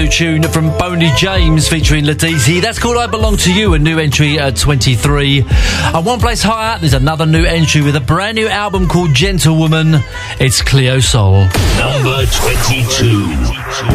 new tune from Boney James featuring Ladisi. That's called I Belong to You, a new entry at 23. And one place higher, there's another new entry with a brand new album called Gentlewoman. It's Cleo Sol. Number 22.